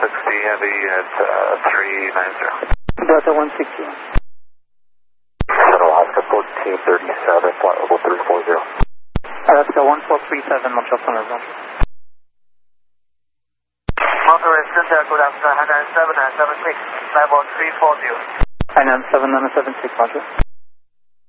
Heavy at 390. Delta 160. Shuttle Alaska 1437, flight level 340. Alaska 1437, Montreal Center. Monterey Center, good afternoon, 997 976, level 340. 997 976, Roger.